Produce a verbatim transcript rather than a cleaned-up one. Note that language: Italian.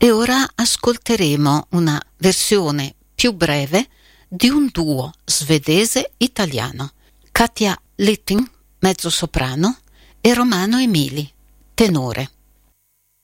E ora ascolteremo una versione più breve di un duo svedese-italiano, Katja Litting, mezzosoprano, e Romano Emili, tenore.